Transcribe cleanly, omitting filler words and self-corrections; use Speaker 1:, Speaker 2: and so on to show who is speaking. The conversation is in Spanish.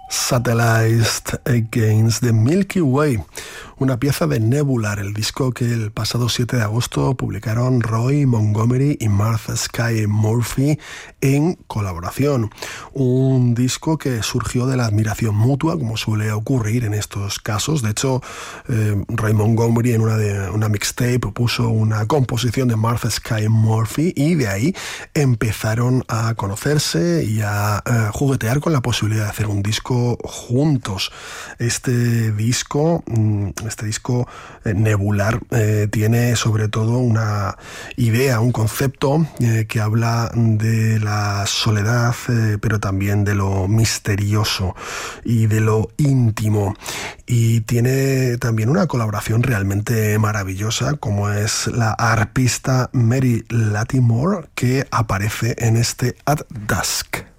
Speaker 1: Satellized Against the Milky Way, una pieza de Nebular, el disco que el pasado 7 de agosto publicaron Roy Montgomery y Martha Skye Murphy en colaboración. Un disco que surgió de la admiración mutua, como suele ocurrir en estos casos. De hecho, Roy Montgomery en una mixtape propuso una composición de Martha Skye Murphy y de ahí empezaron a conocerse y a juguetear con la posibilidad de hacer un disco juntos. Este disco Nebular tiene sobre todo una idea, un concepto que habla de la soledad, pero también de lo misterioso y de lo íntimo. Y tiene también una colaboración realmente maravillosa, como es la arpista Mary Latimore, que aparece en este At Dusk.